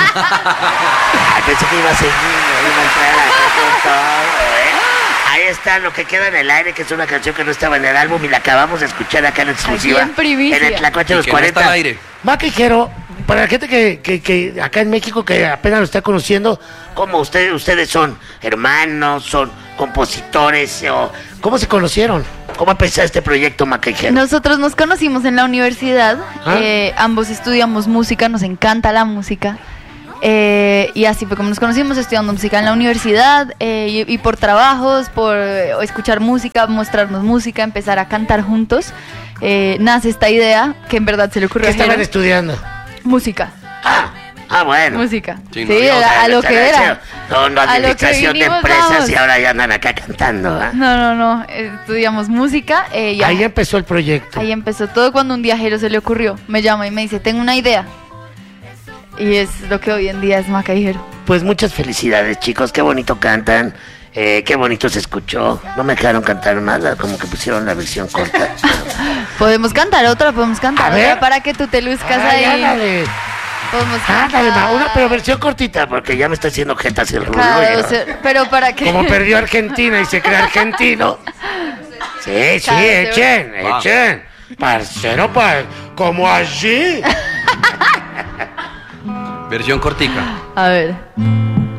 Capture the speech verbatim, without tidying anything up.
Ay, pensé que iba a seguir, iba a entrar acá con todo, ¿eh? Ahí está Lo que queda en el aire, que es una canción que no estaba en el álbum y la acabamos de escuchar acá en exclusiva. Aquí en primicia. En el Tlacuache de los cuarenta. No está al aire. Maca y Jero, para la gente que, que, que acá en México que apenas lo está conociendo, ¿Cómo ustedes, ustedes son hermanos, son compositores o ¿cómo se conocieron? cómo empezó este proyecto, Maca y Jero? Nosotros nos conocimos en la universidad, ¿Ah? eh, ambos estudiamos música, nos encanta la música. Eh, y así fue como nos conocimos, estudiando música en la universidad, eh, y, y por trabajos, por eh, escuchar música, mostrarnos música, empezar a cantar juntos. Eh, nace esta idea que en verdad se le ocurrió ¿Qué a Jero. estaban estudiando? Música, Ah, ah, bueno. música. Sí, Sí, no, no, era a lo que era. No, no, A lo que administración de vinimos, empresas vamos. y ahora ya andan acá cantando, ¿ah? No, no, no, eh, estudiamos música. Eh, y Ahí empezó el proyecto. Ahí empezó todo cuando un día a Jero se le ocurrió. Me llama y me dice, tengo una idea. Y es lo que hoy en día es Maca y Jero. Pues muchas felicidades, chicos, qué bonito cantan, eh, qué bonito se escuchó. No me dejaron cantar nada, como que pusieron la versión corta. Podemos cantar otra, podemos cantar A ver. otra para que tú te luzcas Ay, ahí. ándale. Podemos Ándale, cantar. ma, una pero versión cortita. Porque ya me está haciendo jetas el rulo. Cada ¿no? dos, eh, pero para que Como perdió Argentina y se cree argentino. Sí, sí, Cada dos, echen, Va. echen. Parcero, pa, como allí. Versión cortica. A ver.